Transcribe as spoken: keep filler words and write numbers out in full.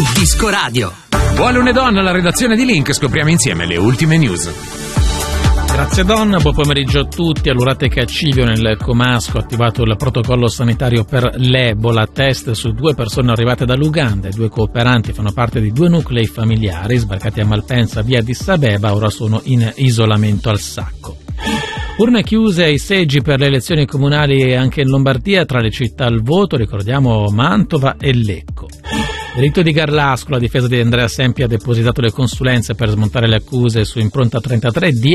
Disco Radio. Vuole una donna alla redazione di Link, scopriamo insieme le ultime news. Grazie Donna, buon pomeriggio a tutti. All'Urate Cacciglio nel Comasco ha attivato il protocollo sanitario per l'Ebola, test su due persone arrivate dall'Uganda. I due cooperanti fanno parte di due nuclei familiari sbarcati a Malpensa via Addis Abeba, ora sono in isolamento al Sacco. Urne chiuse ai seggi per le elezioni comunali anche in Lombardia, tra le città al voto, ricordiamo Mantova e Lecco. Delitto di Garlasco, la difesa di Andrea Sempi ha depositato le consulenze per smontare le accuse su Impronta trentatré.